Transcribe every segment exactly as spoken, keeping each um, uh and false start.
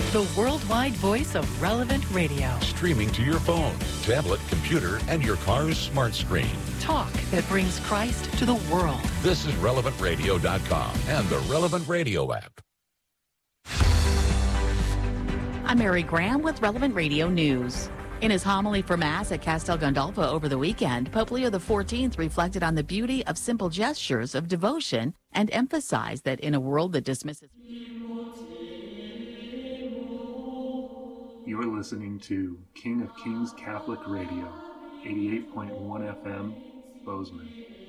the worldwide voice of Relevant Radio. Streaming to your phone, tablet, computer, and your car's smart screen. Talk that brings Christ to the world. This is relevant radio dot com and the Relevant Radio app. I'm Mary Graham with Relevant Radio News. In his homily for Mass at Castel Gandolfo over the weekend, Pope Leo the fourteenth reflected on the beauty of simple gestures of devotion and emphasized that in a world that dismisses... You are listening to King of Kings Catholic Radio, eighty-eight point one F M, Bozeman.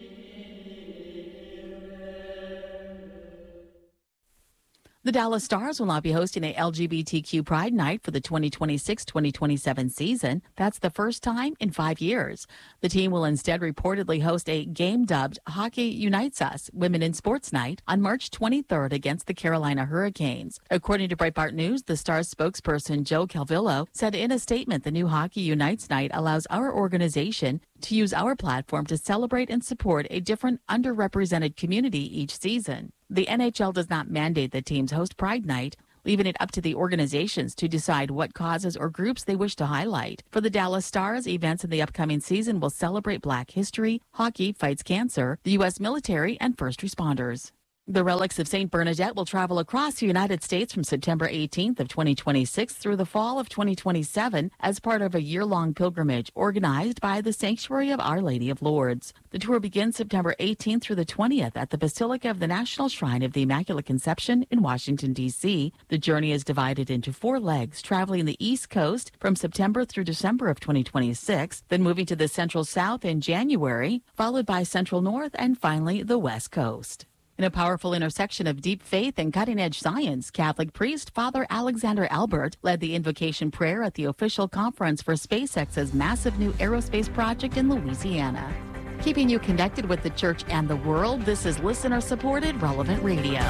The Dallas Stars will not be hosting a L G B T Q Pride Night for the twenty twenty-six twenty twenty-seven season. That's the first time in five years. The team will instead reportedly host a game dubbed Hockey Unites Us Women in Sports Night on March twenty-third against the Carolina Hurricanes. According to Breitbart News, the Stars spokesperson Joe Calvillo said in a statement the new Hockey Unites Night allows our organization to use our platform to celebrate and support a different underrepresented community each season. The N H L does not mandate that teams host Pride Night, leaving it up to the organizations to decide what causes or groups they wish to highlight. For the Dallas Stars, events in the upcoming season will celebrate Black history, hockey fights cancer, the U S military, and first responders. The relics of Saint Bernadette will travel across the United States from September eighteenth of twenty twenty-six through the fall of twenty twenty-seven as part of a year-long pilgrimage organized by the Sanctuary of Our Lady of Lourdes. The tour begins September eighteenth through the twentieth at the Basilica of the National Shrine of the Immaculate Conception in Washington, D C The journey is divided into four legs, traveling the East Coast from September through December of twenty twenty-six, then moving to the Central South in January, followed by Central North, and finally the West Coast. In a powerful intersection of deep faith and cutting-edge science, Catholic priest Father Alexander Albert led the invocation prayer at the official conference for SpaceX's massive new aerospace project in Louisiana. Keeping you connected with the church and the world, this is listener-supported Relevant Radio.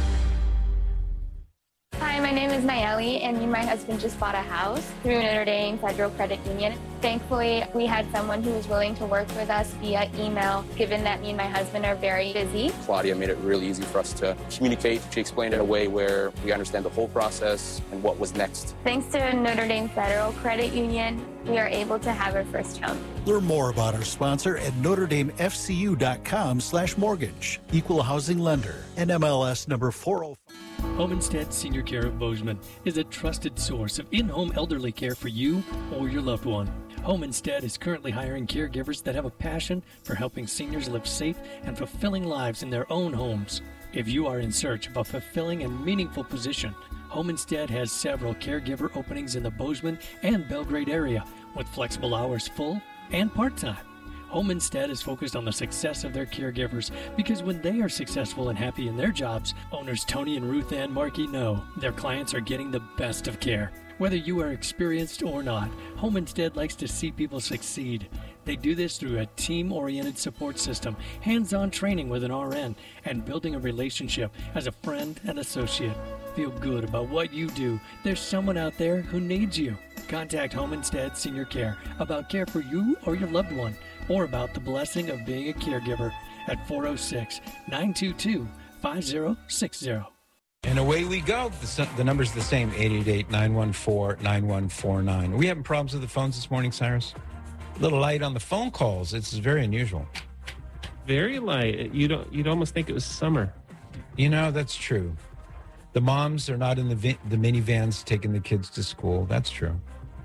Hi, my name is Nayeli, and me and my husband just bought a house through Notre Dame Federal Credit Union. Thankfully, we had someone who was willing to work with us via email, given that me and my husband are very busy. Claudia made it really easy for us to communicate. She explained it in a way where we understand the whole process and what was next. Thanks to Notre Dame Federal Credit Union, we are able to have our first home. Learn more about our sponsor at notre dame f c u dot com slash mortgage. Equal housing lender. N M L S number four oh five. Home Instead Senior Care of Bozeman is a trusted source of in-home elderly care for you or your loved one. Home Instead is currently hiring caregivers that have a passion for helping seniors live safe and fulfilling lives in their own homes. If you are in search of a fulfilling and meaningful position, Home Instead has several caregiver openings in the Bozeman and Belgrade area with flexible hours full and part-time. Home Instead is focused on the success of their caregivers because when they are successful and happy in their jobs, owners Tony and Ruth Ann Markey know their clients are getting the best of care. Whether you are experienced or not, Home Instead likes to see people succeed. They do this through a team-oriented support system, hands-on training with an R N, and building a relationship as a friend and associate. Feel good about what you do. There's someone out there who needs you. Contact Home Instead Senior Care about care for you or your loved one, or about the blessing of being a caregiver at four oh six, nine two two, five oh six oh. And away we go. The, the number's the same, eight eight eight, nine one four, nine one four nine. Are we having problems with the phones this morning, Cyrus? A little light on the phone calls. It's very unusual. Very light. You don't, you'd almost think it was summer. You know, that's true. The moms are not in the vi- the minivans taking the kids to school. That's true.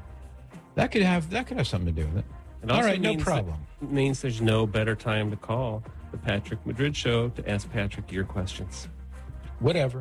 That could have that could have something to do with it. It All also right, no means problem. It means there's no better time to call the Patrick Madrid Show to ask Patrick your questions. Whatever.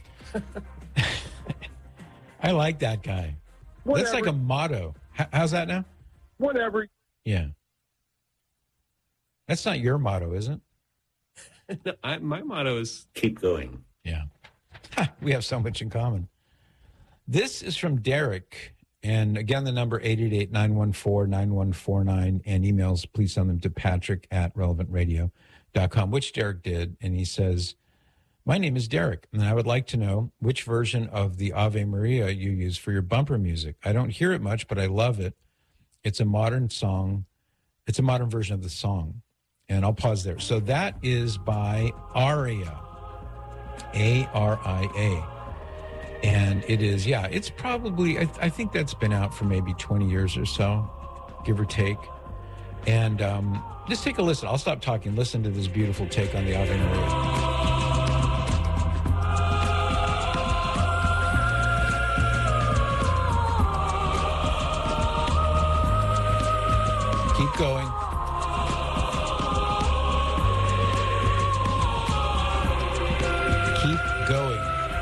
I like that guy. Whatever. That's like a motto. H- how's that now? Whatever. Yeah. That's not your motto, is it? no, I, my motto is keep going. Yeah. We have so much in common. This is from Derek. And again, the number eight eight eight, nine one four, nine one four nine, and emails, please send them to patrick at relevant radio dot com, which Derek did. And he says, my name is Derek, and I would like to know which version of the Ave Maria you use for your bumper music. I don't hear it much, but I love it. It's a modern song. It's a modern version of the song. And I'll pause there. So that is by Aria, A R I A. And it is, yeah, it's probably, I, I think that's been out for maybe twenty years or so, give or take. And um, just take a listen. I'll stop talking. Listen to this beautiful take on the Ave Maria. Keep going. Keep going.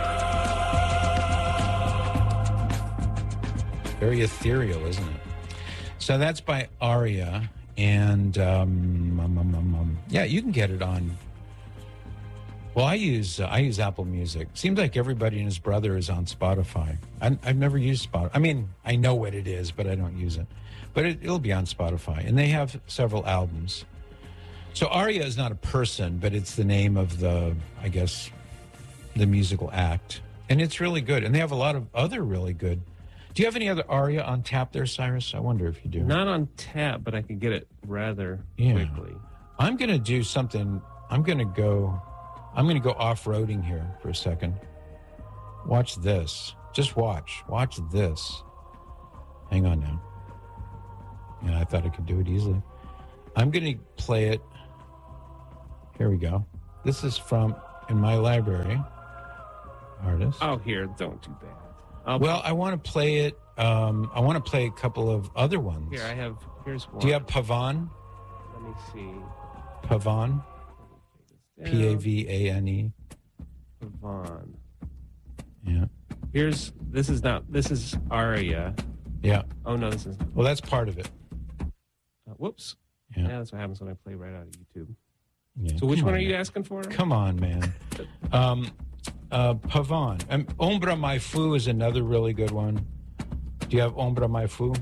Very ethereal, isn't it? So that's by Aria, and um, um, um, um, um, yeah, you can get it on. Well, I use uh, I use Apple Music. Seems like everybody and his brother is on Spotify. I, I've never used Spotify. I mean, I know what it is, but I don't use it. But it, it'll be on Spotify, and they have several albums. So Aria is not a person, but it's the name of the, I guess, the musical act, and it's really good. And they have a lot of other really good. Do you have any other Aria on tap there, Cyrus? I wonder if you do. Not on tap, but I can get it rather yeah. quickly. I'm going to do something. I'm going to go. I'm going to go off-roading here for a second. Watch this. Just watch. Watch this. Hang on now. Yeah, I thought I could do it easily. I'm going to play it. Here we go. This is from in my library. Artist. Oh, here, don't do that. I'll well, I want to play it. Um, I want to play a couple of other ones. Here, I have. Here's one. Do you have Pavan? Let me see. Pavan. P A V A N E. Pavan. Yeah. Here's. This is not. This is Aria. Yeah. Oh no, this is. Well, that's part of it. Uh, whoops. Yeah. yeah. That's what happens when I play right out of YouTube. Yeah, so which one on, are you man. asking for? Come on, man. um, uh, Pavan. Um, Ombra Mai Fu is another really good one. Do you have Ombra Mai Fu?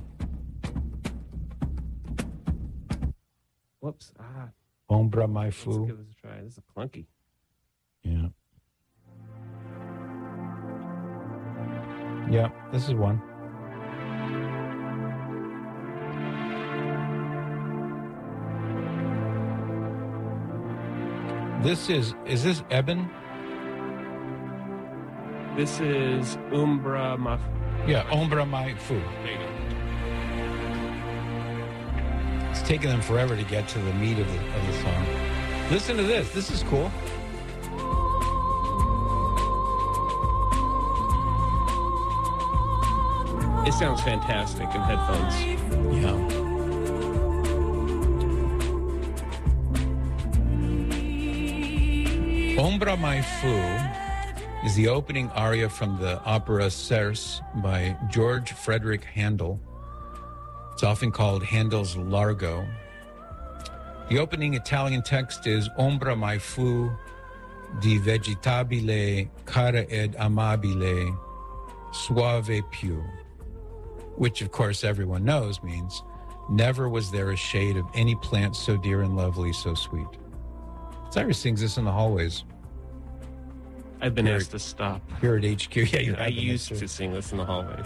Whoops. Ah. Ombra Mai Fu. Let's give this a try. This is clunky. Yeah. Yeah, this is one. This is, is this Eben? This is Umbra Maf. Yeah, Ombra Mai Fu. There you go. It's taking them forever to get to the meat of the, of the song. Listen to this. This is cool. It sounds fantastic in headphones. Yeah. Ombra Mai Fu is the opening aria from the opera Cerce by George Frederick Handel. It's often called Handel's Largo. The opening Italian text is Ombra Mai Fu di vegetabile cara ed amabile suave più, which of course everyone knows means never was there a shade of any plant so dear and lovely, so sweet. Cyrus sings this in the hallways. I've been here, asked to stop. Here at H Q. Yeah, you I used to sing this in the hallways.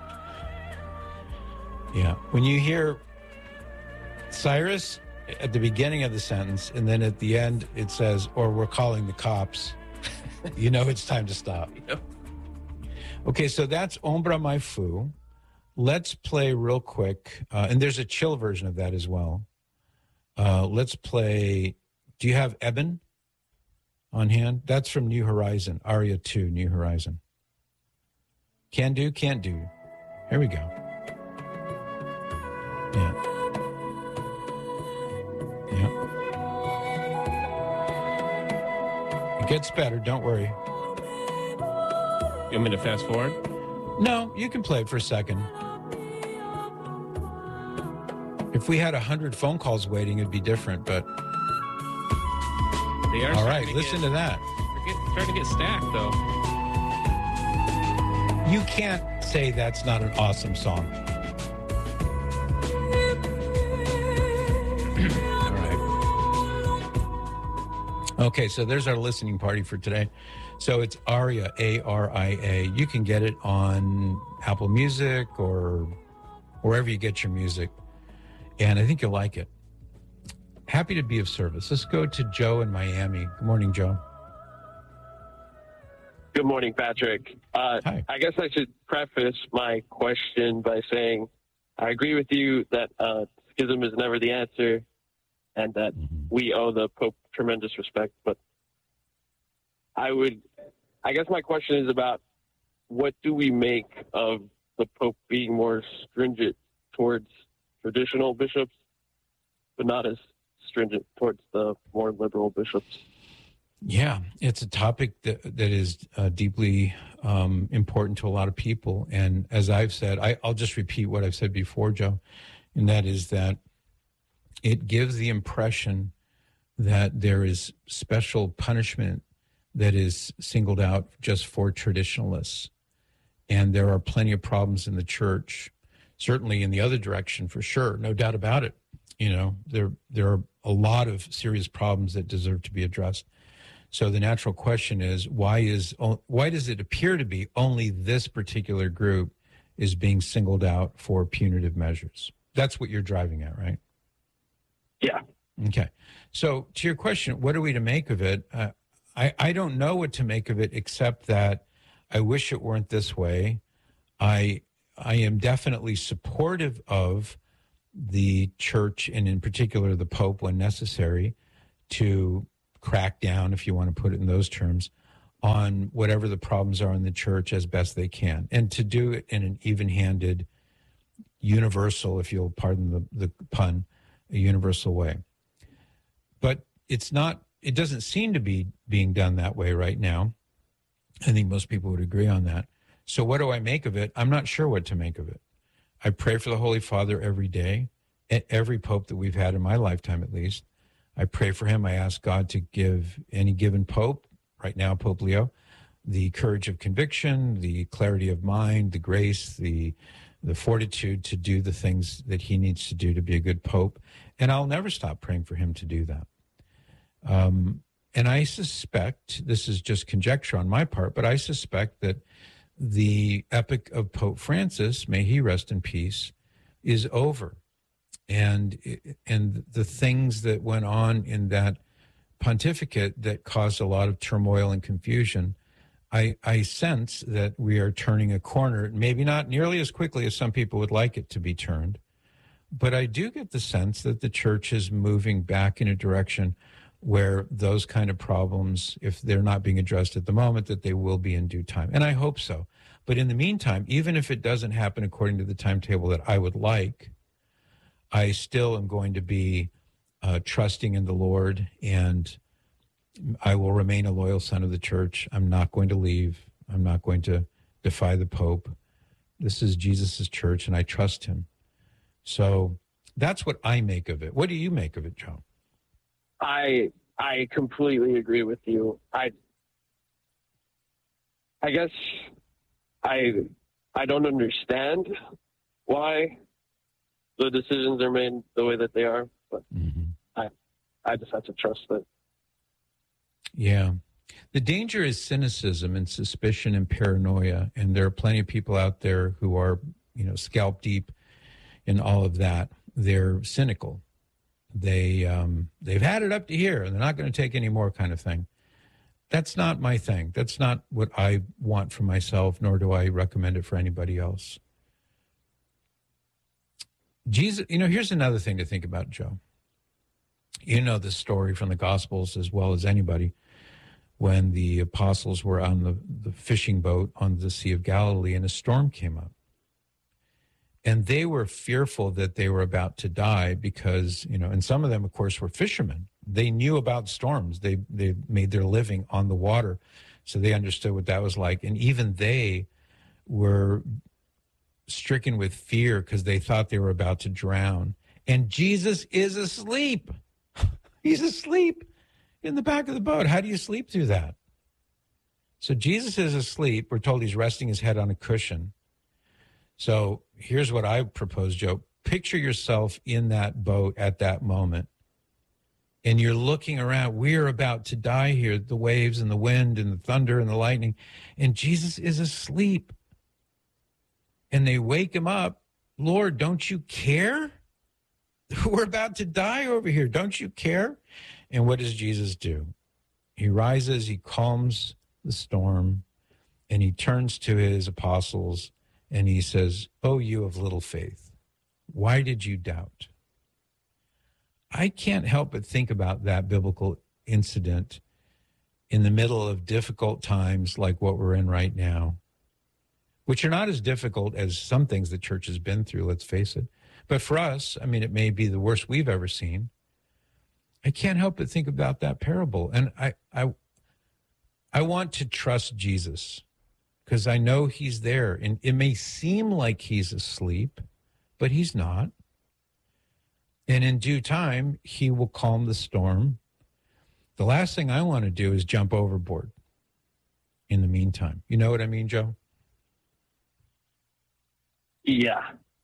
Yeah. When you hear Cyrus at the beginning of the sentence, and then at the end it says, or we're calling the cops, you know it's time to stop. Yep. Okay, so that's Ombra Mai Fu. Let's play real quick. Uh, and there's a chill version of that as well. Uh, let's play... Do you have Eben on hand? That's from New Horizon, Aria two, New Horizon. Can do, can't do. Here we go. Yeah. Yeah. It gets better, don't worry. You want me to fast forward? No, you can play it for a second. If we had a hundred phone calls waiting, it'd be different, but... They are all right, to listen get, to that. They're get, starting to get stacked, though. You can't say that's not an awesome song. All right. Okay, so there's our listening party for today. So it's Aria, A R I A. You can get it on Apple Music or wherever you get your music. And I think you'll like it. Happy to be of service. Let's go to Joe in Miami. Good morning, Joe. Good morning, Patrick. Uh, I guess I should preface my question by saying I agree with you that uh, schism is never the answer and that we owe the Pope tremendous respect. But I would, I guess my question is about what do we make of the Pope being more stringent towards traditional bishops, but not as stringent towards the more liberal bishops? Yeah, it's a topic that that is uh, deeply um, important to a lot of people. And as I've said, I, I'll just repeat what I've said before, Joe, and that is that it gives the impression that there is special punishment that is singled out just for traditionalists. And there are plenty of problems in the church, certainly in the other direction, for sure, no doubt about it. You know, there there are a lot of serious problems that deserve to be addressed. So the natural question is, why is why does it appear to be only this particular group is being singled out for punitive measures? That's what you're driving at, right? Yeah. Okay. So to your question, what are we to make of it? Uh, I, I don't know what to make of it, except that I wish it weren't this way. I I am definitely supportive of the church, and in particular the Pope, when necessary, to crack down, if you want to put it in those terms, on whatever the problems are in the church as best they can, and to do it in an even-handed, universal, if you'll pardon the, the pun, a universal way. But it's not, it doesn't seem to be being done that way right now. I think most people would agree on that. So what do I make of it? I'm not sure what to make of it. I pray for the Holy Father every day, every pope that we've had in my lifetime at least. I pray for him. I ask God to give any given pope, right now Pope Leo, the courage of conviction, the clarity of mind, the grace, the the fortitude to do the things that he needs to do to be a good pope. And I'll never stop praying for him to do that. Um, and I suspect, this is just conjecture on my part, but I suspect that the epoch of Pope Francis, may he rest in peace, is over. And and the things that went on in that pontificate that caused a lot of turmoil and confusion, I, I sense that we are turning a corner, maybe not nearly as quickly as some people would like it to be turned, but I do get the sense that the church is moving back in a direction where those kind of problems, if they're not being addressed at the moment, that they will be in due time. And I hope so. But in the meantime, even if it doesn't happen according to the timetable that I would like, I still am going to be uh, trusting in the Lord, and I will remain a loyal son of the church. I'm not going to leave. I'm not going to defy the Pope. This is Jesus's church, and I trust him. So that's what I make of it. What do you make of it, Joe? I I completely agree with you. I I guess I I don't understand why the decisions are made the way that they are, but mm-hmm. I I just have to trust it. Yeah. The danger is cynicism and suspicion and paranoia, and there are plenty of people out there who are, you know, scalp deep in all of that. They're cynical. They um, they've had it up to here, and they're not going to take any more, kind of thing. That's not my thing. That's not what I want for myself, nor do I recommend it for anybody else. Jesus, you know, here's another thing to think about, Joe. You know the story from the Gospels as well as anybody. When the apostles were on the, the fishing boat on the Sea of Galilee and a storm came up. And they were fearful that they were about to die because, you know, and some of them, of course, were fishermen. They knew about storms. They they made their living on the water. So they understood what that was like. And even they were stricken with fear because they thought they were about to drown. And Jesus is asleep. He's asleep in the back of the boat. How do you sleep through that? So Jesus is asleep. We're told he's resting his head on a cushion. So here's what I propose, Joe. Picture yourself in that boat at that moment. And you're looking around. We're about to die here. The waves and the wind and the thunder and the lightning. And Jesus is asleep. And they wake him up. Lord, don't you care? We're about to die over here. Don't you care? And what does Jesus do? He rises, he calms the storm, and he turns to his apostles and he says, "Oh, you of little faith, why did you doubt?" I can't help but think about that biblical incident in the middle of difficult times like what we're in right now, which are not as difficult as some things the church has been through, let's face it. But for us, I mean, it may be the worst we've ever seen. I can't help but think about that parable. And I I, I want to trust Jesus because I know he's there. And it may seem like he's asleep, but he's not. And in due time, he will calm the storm. The last thing I want to do is jump overboard in the meantime. You know what I mean, Joe? Yeah.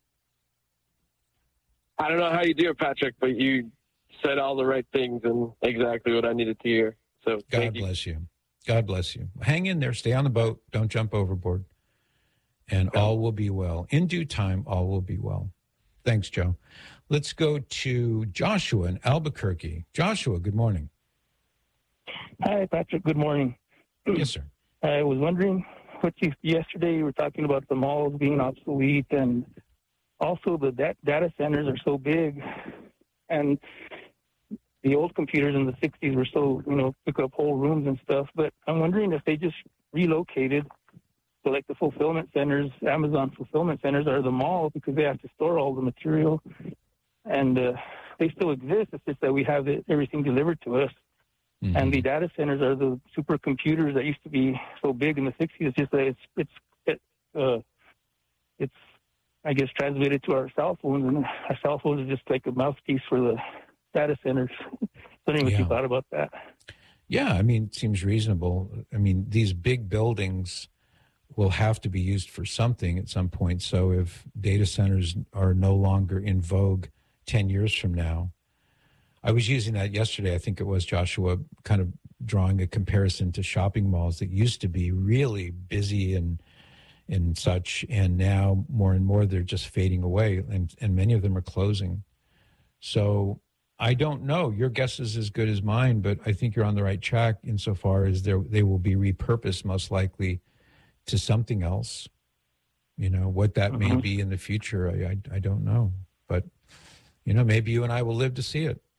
I don't know how you do it, Patrick, but you said all the right things and exactly what I needed to hear. So God bless you. God bless you. Hang in there. Stay on the boat. Don't jump overboard. And okay. All will be well. In due time, all will be well. Thanks, Joe. Let's go to Joshua in Albuquerque. Joshua, good morning. Hi, Patrick. Good morning. Yes, sir. I was wondering what you, yesterday you were talking about the malls being obsolete, and also the dat- data centers are so big, and the old computers in the sixties were so, you know, took up whole rooms and stuff. But I'm wondering if they just relocated, so like the fulfillment centers, Amazon fulfillment centers are the malls because they have to store all the material, and uh, they still exist. It's just that we have it, everything delivered to us. Mm-hmm. And the data centers are the supercomputers that used to be so big in the sixties. It's just that it's it's it, uh, it's I guess transmitted to our cell phones, and our cell phones are just like a mouthpiece for the data centers. Wondering what yeah. you thought about that. Yeah, I mean, it seems reasonable. I mean, these big buildings will have to be used for something at some point. So if data centers are no longer in vogue ten years from now, I was using that yesterday, I think it was, Joshua, kind of drawing a comparison to shopping malls that used to be really busy and and such, and now more and more they're just fading away, and, and many of them are closing. So I don't know. Your guess is as good as mine, but I think you're on the right track insofar as they will be repurposed most likely to something else. You know, what that mm-hmm. may be in the future, I, I, I don't know. But, you know, maybe you and I will live to see it.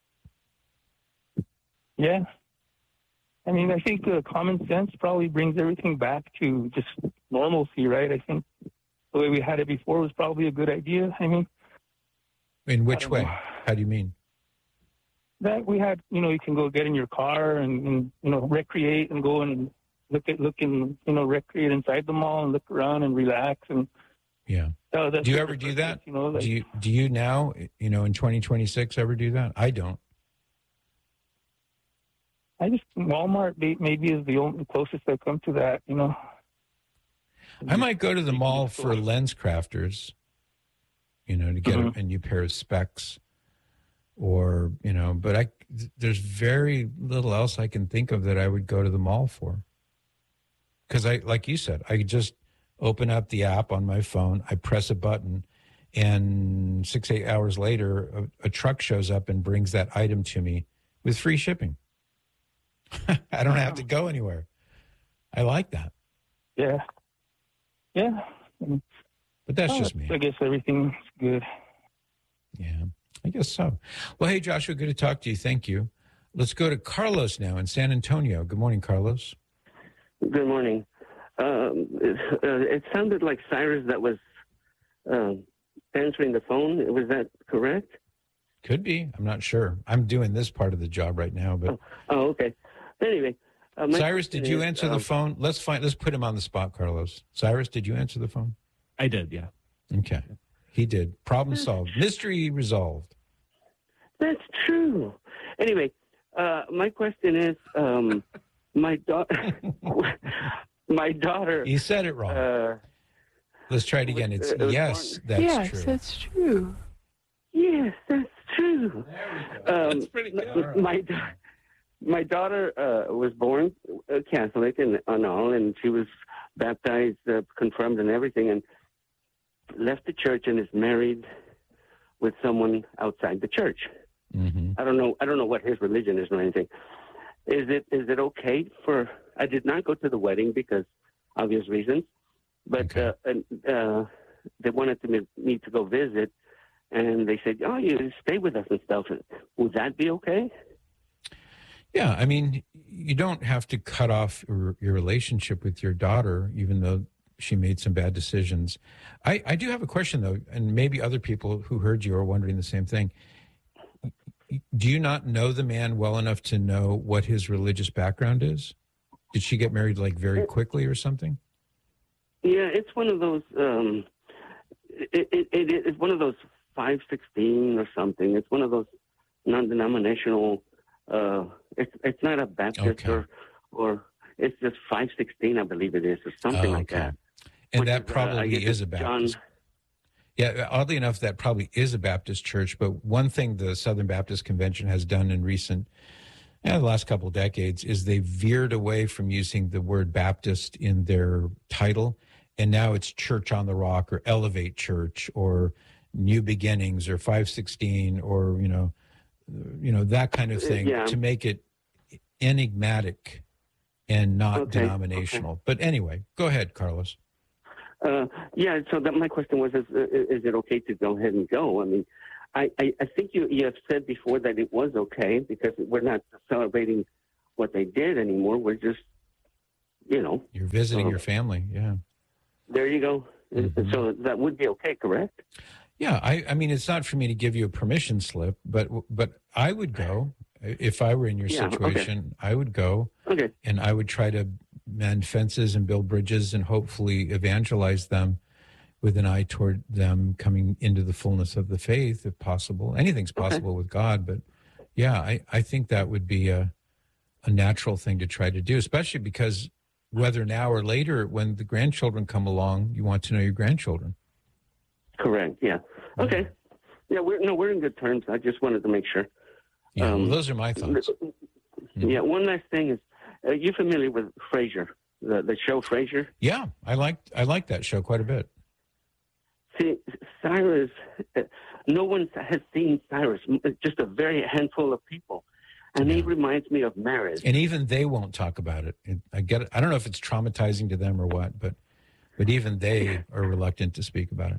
Yeah. I mean, I think uh, common sense probably brings everything back to just normalcy, right? I think the way we had it before was probably a good idea. I mean, in which way? Know. How do you mean? That we had, you know, you can go get in your car and, and you know, recreate and go and look at, look and, you know, recreate inside the mall and look around and relax. And yeah. Uh, that's do you ever do that? You know, like, do you, do you now, you know, in twenty twenty-six ever do that? I don't. I just, Walmart maybe is the only closest I've come to that, you know. I might go to the mall for lens crafters, you know, to get mm-hmm. a, a new pair of specs or, you know, but I, there's very little else I can think of that I would go to the mall for. Because I, like you said, I just open up the app on my phone, I press a button, and six, eight hours later, a, a truck shows up and brings that item to me with free shipping. I don't have to go anywhere. I like that. Yeah. Yeah. But that's well, just me. I guess everything's good. Yeah, I guess so. Well, hey, Joshua, good to talk to you. Thank you. Let's go to Carlos now in San Antonio. Good morning, Carlos. Good morning. Um, it, uh, it sounded like Cyrus that was uh, answering the phone. Was that correct? Could be. I'm not sure. I'm doing this part of the job right now. But Oh, oh okay. Anyway. Uh, Cyrus, did you answer um, the phone? Let's find. Let's put him on the spot, Carlos. Cyrus, did you answer the phone? I did, yeah. Okay. He did. Problem solved. Mystery resolved. That's true. Anyway, uh, my question is, um, my daughter, my daughter. He said it wrong. Uh, Let's try it again. It's it yes, born, that's yes, true. Yes, that's true. Yes, that's true. Um, that's pretty good. My, my daughter uh, was born uh, Catholic and, and all, and she was baptized, uh, confirmed, and everything, and left the church and is married with someone outside the church. Mm-hmm. I don't know. I don't know what his religion is or anything. Is it is it okay for? I did not go to the wedding because obvious reasons. But Okay. uh, and, uh, they wanted to me, me to go visit, and they said, "Oh, you stay with us and stuff." Would that be okay? Yeah, I mean, you don't have to cut off your, your relationship with your daughter, even though she made some bad decisions. I, I do have a question, though, and maybe other people who heard you are wondering the same thing. Do you not know the man well enough to know what his religious background is? Did she get married, like, very quickly or something? Yeah, it's one of those. Um, it, it, it, it's one of those five sixteen or something. It's one of those non-denominational. Uh, it's it's not a Baptist Okay. or or it's just five sixteen, I believe it is, or something Oh, like okay. that. And Which that is, uh, I probably guess is a it's John. Baptist. Yeah, oddly enough, that probably is a Baptist church. But one thing the Southern Baptist Convention has done in recent, yeah, the last couple of decades, is they veered away from using the word Baptist in their title, and now it's Church on the Rock or Elevate Church or New Beginnings or five sixteen or you know, you know that kind of thing Yeah. to make it enigmatic and not Okay, denominational. But anyway, go ahead, Carlos. Uh, yeah, so that my question was: is, is it okay to go ahead and go? I mean, I, I, I think you you have said before that it was okay because we're not celebrating what they did anymore. We're just, you know, You're visiting uh, your family, yeah. there you go. Mhm. So that would be okay, correct? Yeah, I, I mean, it's not for me to give you a permission slip, but but I would go if I were in your Yeah, okay. situation. I would go, Okay. and I would try to mend fences and build bridges and hopefully evangelize them with an eye toward them coming into the fullness of the faith, if possible. Anything's possible with God, but yeah, I, I think that would be a a natural thing to try to do, especially because whether now or later, when the grandchildren come along, you want to know your grandchildren. Correct. Yeah. Okay. Yeah. We're no, we're in good terms. I just wanted to make sure. Yeah, well, Um, those are my thoughts. Yeah. One last thing is, are you familiar with Frasier, the the show Frasier? Yeah, I like I like that show quite a bit. See, Cyrus, uh, no one has seen Cyrus. It's just a very handful of people, and he reminds me of Maris. And even they won't talk about it. it. I get it. I don't know if it's traumatizing to them or what, but but even they are reluctant to speak about it.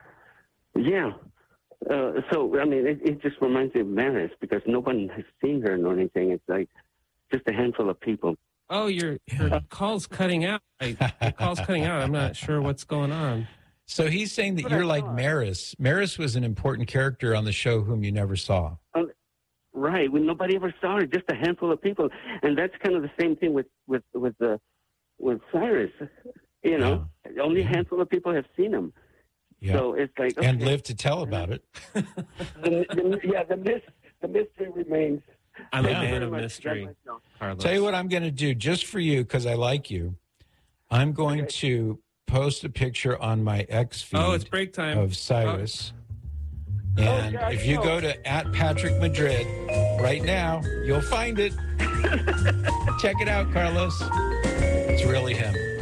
Yeah. Uh, so, I mean, it, it just reminds me of Maris because no one has seen her or anything. It's like just a handful of people. Oh, your, your call's cutting out. I, your call's cutting out. I'm not sure what's going on. So he's saying that you're like Maris. Maris was an important character on the show whom you never saw. Um, right. Well, nobody ever saw her, just a handful of people. And that's kind of the same thing with, with, with, uh, with Cyrus. You know, only a handful of people have seen him. Yeah. So it's like, And okay. live to tell about it. the, the, yeah, the, mys- the mystery remains. I'm a Yeah. man Very of much. mystery, Carlos. Tell you what I'm going to do just for you because I like you. I'm going to post a picture on my X feed Oh, it's break time. of Cyrus. And yeah, I if you know. go to at Patrick Madrid right now, you'll find it. Check it out, Carlos. It's really him.